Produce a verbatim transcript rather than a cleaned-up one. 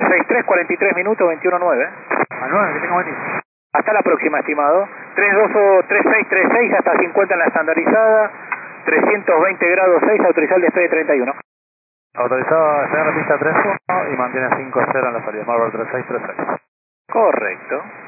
sesenta y tres, cuarenta y tres minutos, veintiuno nueve. Manuel, que tenga buen día. Hasta la próxima, estimado. treinta y dos, treinta y seis, treinta y seis hasta cincuenta en la estandarizada. trescientos veinte grados seis, autorizar el despegue treinta y uno. Autorizado a llegar a la pista tres uno y mantiene cinco cero en la salida. Marvel treinta y seis treinta y seis. Correcto.